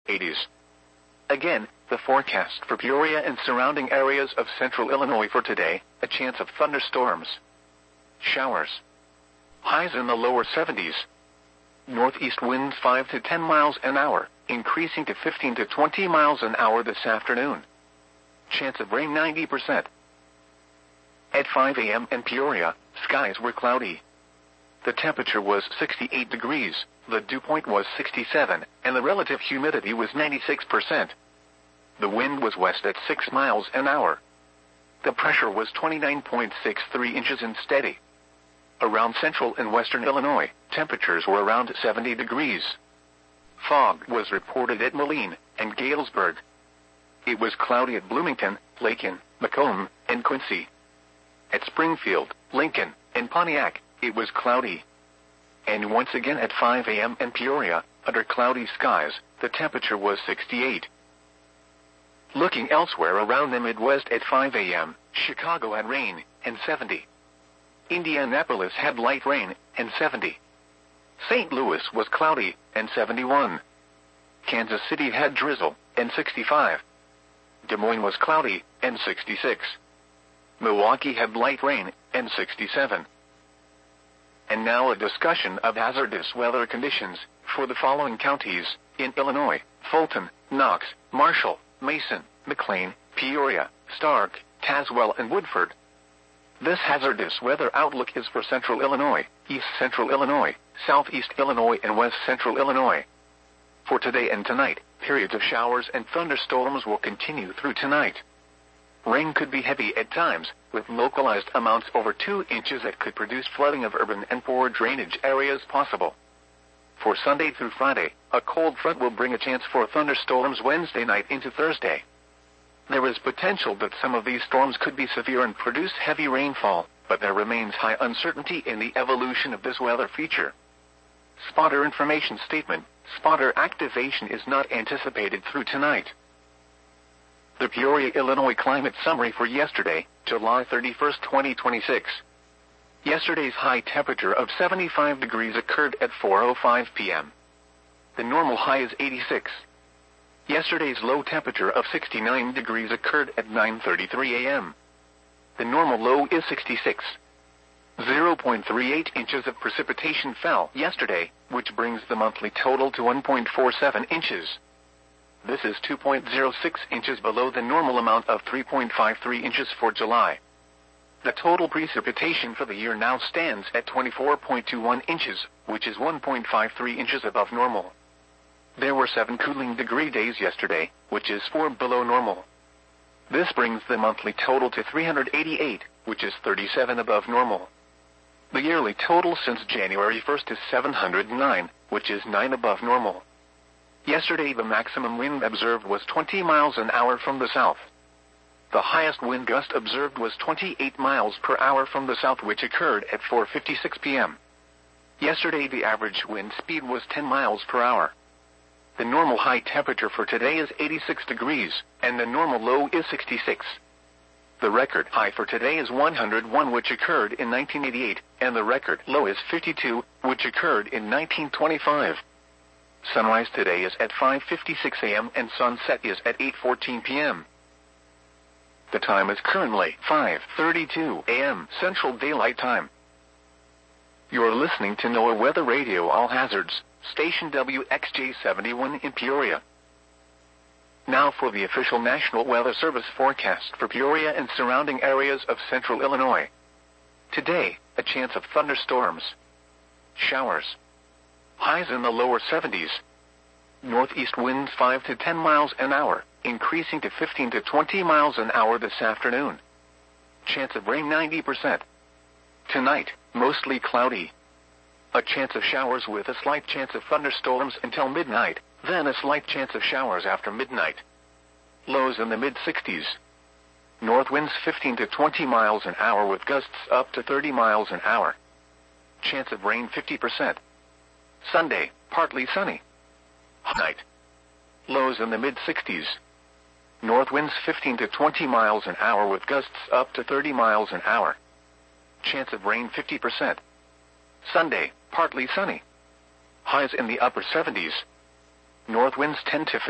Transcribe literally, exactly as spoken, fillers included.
eighties. Again, the forecast for Peoria and surrounding areas of central Illinois for today, a chance of thunderstorms. Showers. Highs in the lower seventies. Northeast winds five to ten miles an hour, increasing to fifteen to twenty miles an hour this afternoon. Chance of rain ninety percent. At five a m in Peoria, skies were cloudy. The temperature was sixty-eight degrees, the dew point was sixty-seven, and the relative humidity was ninety-six percent. The wind was west at six miles an hour. The pressure was twenty-nine point six three inches and steady. Around central and western Illinois, temperatures were around seventy degrees. Fog was reported at Moline and Galesburg. It was cloudy at Bloomington, Lakin, Macomb, and Quincy. At Springfield, Lincoln, and Pontiac, it was cloudy. And once again at five a m in Peoria, under cloudy skies, the temperature was sixty-eight. Looking elsewhere around the Midwest at five a m, Chicago had rain, and seventy. Indianapolis had light rain, and seventy. Saint Louis was cloudy, and seventy-one. Kansas City had drizzle, and sixty-five. Des Moines was cloudy, and sixty-six. Milwaukee had light rain, and sixty-seven. And now a discussion of hazardous weather conditions for the following counties in Illinois: Fulton, Knox, Marshall, Mason, McLean, Peoria, Stark, Tazewell, and Woodford. This hazardous weather outlook is for central Illinois, east central Illinois, southeast Illinois, and west central Illinois. For today and tonight, periods of showers and thunderstorms will continue through tonight. Rain could be heavy at times, with localized amounts over two inches that could produce flooding of urban and poor drainage areas possible. For Sunday through Friday, a cold front will bring a chance for thunderstorms Wednesday night into Thursday. There is potential that some of these storms could be severe and produce heavy rainfall, but there remains high uncertainty in the evolution of this weather feature. Spotter information statement: spotter activation is not anticipated through tonight. The Peoria, Illinois climate summary for yesterday, July thirty-first, twenty twenty-six. Yesterday's high temperature of seventy-five degrees occurred at four oh five p m The normal high is eighty-six. Yesterday's low temperature of sixty-nine degrees occurred at nine thirty-three a m The normal low is sixty-six. zero point three eight inches of precipitation fell yesterday, which brings the monthly total to one point four seven inches. This is two point zero six inches below the normal amount of three point five three inches for July. The total precipitation for the year now stands at twenty-four point two one inches, which is one point five three inches above normal. There were seven cooling degree days yesterday, which is four below normal. This brings the monthly total to three hundred eighty-eight, which is thirty-seven above normal. The yearly total since January first is seven hundred nine, which is nine above normal. Yesterday the maximum wind observed was twenty miles an hour from the south. The highest wind gust observed was twenty-eight miles per hour from the south, which occurred at four fifty-six p m Yesterday the average wind speed was ten miles per hour. The normal high temperature for today is eighty-six degrees, and the normal low is sixty-six. The record high for today is one hundred one, which occurred in nineteen eighty-eight, and the record low is fifty-two, which occurred in nineteen twenty-five. Sunrise today is at five fifty-six a m and sunset is at eight fourteen p m The time is currently five thirty-two a m Central Daylight Time. You're listening to NOAA Weather Radio All Hazards, station W X J seventy-one in Peoria. Now for the official National Weather Service forecast for Peoria and surrounding areas of central Illinois. Today, a chance of thunderstorms. Showers. Highs in the lower seventies. Northeast winds five to ten miles an hour, increasing to fifteen to twenty miles an hour this afternoon. Chance of rain ninety percent. Tonight, mostly cloudy. A chance of showers with a slight chance of thunderstorms until midnight, then a slight chance of showers after midnight. Lows in the mid-sixties. North winds fifteen to twenty miles an hour with gusts up to thirty miles an hour. Chance of rain fifty percent. Sunday, partly sunny. Night. Lows in the mid-sixties. North winds fifteen to twenty miles an hour with gusts up to thirty miles an hour. Chance of rain fifty percent. Sunday, partly sunny. Highs in the upper seventies. North winds ten to